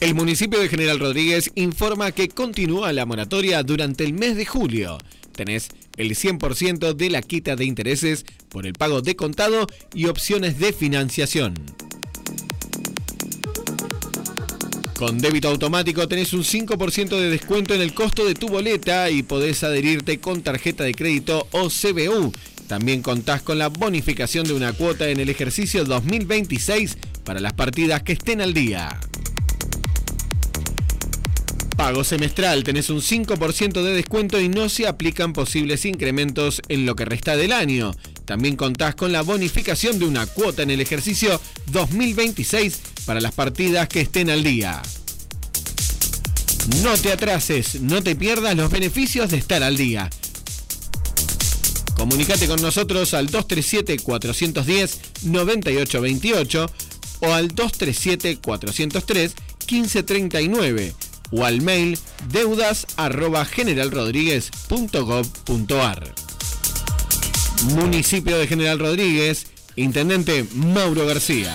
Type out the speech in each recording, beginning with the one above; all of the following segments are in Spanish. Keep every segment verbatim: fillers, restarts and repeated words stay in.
El municipio de General Rodríguez informa que continúa la moratoria durante el mes de julio. Tenés el cien por ciento de la quita de intereses por el pago de contado y opciones de financiación. Con débito automático tenés un cinco por ciento de descuento en el costo de tu boleta y podés adherirte con tarjeta de crédito o C B U. También contás con la bonificación de una cuota en el ejercicio dos mil veintiséis para las partidas que estén al día. Pago semestral, tenés un cinco por ciento de descuento y no se aplican posibles incrementos en lo que resta del año. También contás con la bonificación de una cuota en el ejercicio dos mil veintiséis para las partidas que estén al día. No te atrases, no te pierdas los beneficios de estar al día. Comunicate con nosotros al dos tres siete, cuatro uno cero, nueve ocho dos ocho o al dos tres siete, cuatro cero tres, uno cinco tres nueve o al mail deudas arroba generalrodríguez punto gob punto ar. Municipio de General Rodríguez, Intendente Mauro García.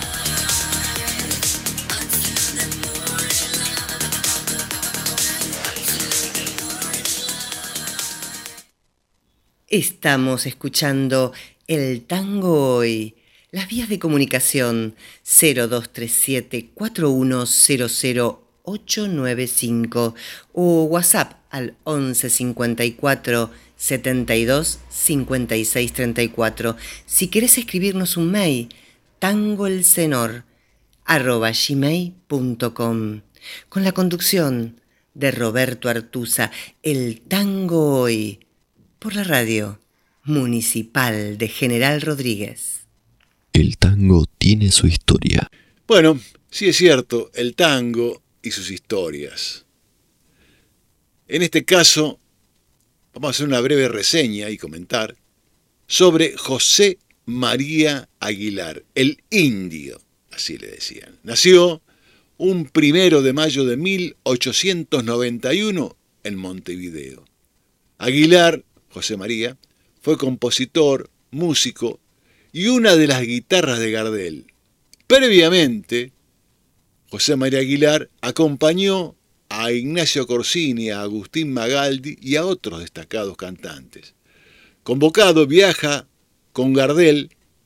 Estamos escuchando El Tango Hoy. Las vías de comunicación cero dos tres siete, cuatro uno cero cero ocho nueve cinco o WhatsApp al once cincuenta y cuatro setenta y dos cincuenta y seis treinta y cuatro. Si querés escribirnos un mail, tangoelcenor arroba gmail punto com, con la conducción de Roberto Artuza. El Tango Hoy, por la radio municipal de General Rodríguez. El tango tiene su historia. Bueno, sí es cierto, el tango y sus historias. En este caso, vamos a hacer una breve reseña y comentar sobre José María Aguilar, el Indio, así le decían. Nació un primero de mayo de mil ochocientos noventa y uno en Montevideo. Aguilar, José María, fue compositor, músico y una de las guitarras de Gardel. Previamente, José María Aguilar acompañó a Ignacio Corsini, a Agustín Magaldi y a otros destacados cantantes. Convocado, viaja con Gardel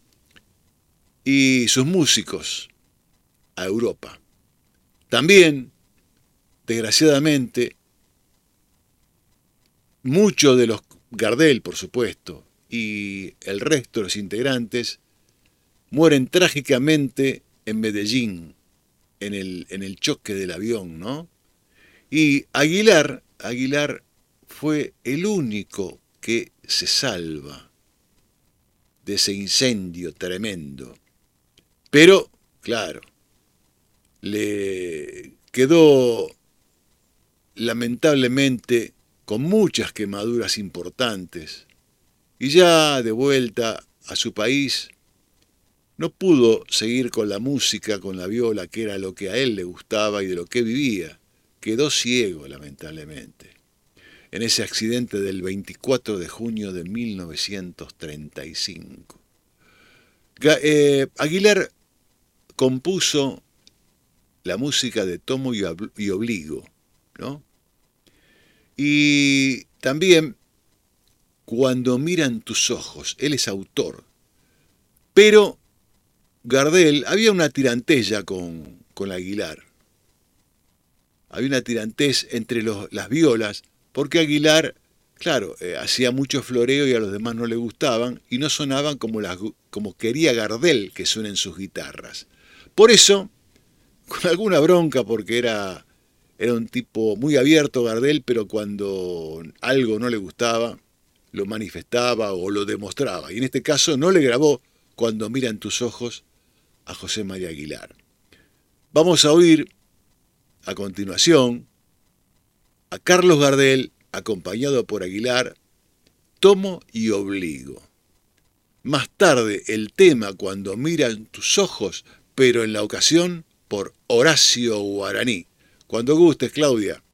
y sus músicos a Europa. También, desgraciadamente, muchos de los Gardel, por supuesto, y el resto de los integrantes mueren trágicamente en Medellín, en el, en el choque del avión, ¿no? Y Aguilar, Aguilar fue el único que se salva de ese incendio tremendo. Pero, claro, le quedó lamentablemente con muchas quemaduras importantes y ya de vuelta a su país no pudo seguir con la música, con la viola, que era lo que a él le gustaba y de lo que vivía. Quedó ciego, lamentablemente, en ese accidente del veinticuatro de junio de mil novecientos treinta y cinco. Eh, Aguilar compuso la música de Tomo y Obligo, ¿no? Y también Cuando miran tus ojos, él es autor. Pero Gardel, había una tirantez con, con Aguilar. Había una tirantez entre los, las violas, porque Aguilar, claro, eh, hacía mucho floreo y a los demás no le gustaban, y no sonaban como, las, como quería Gardel que suenen sus guitarras. Por eso, con alguna bronca, porque era, era un tipo muy abierto Gardel, pero cuando algo no le gustaba, lo manifestaba o lo demostraba. Y en este caso no le grabó Cuando miran tus ojos a José María Aguilar. Vamos a oír a continuación a Carlos Gardel, acompañado por Aguilar, Tomo y Obligo. Más tarde el tema Cuando miran tus ojos, pero en la ocasión por Horacio Guaraní. Cuando gustes, Claudia.